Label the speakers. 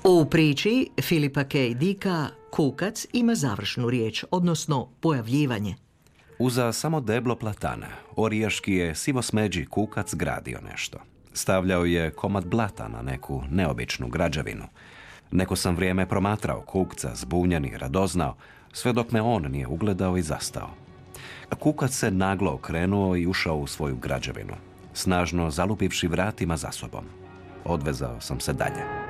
Speaker 1: U priči Philipa K. Dicka kukac ima završnu riječ, odnosno pojavljivanje.
Speaker 2: Uza samo deblo platana, orijaški je sivo smeđi kukac gradio nešto. Stavljao je komad blata na neku neobičnu građevinu. Neko sam vrijeme promatrao kukca, zbunjen i radoznao, sve dok me on nije ugledao i zastao. Kukac se naglo okrenuo i ušao u svoju građevinu, snažno zalupivši vratima za sobom. Odvezao sam se dalje.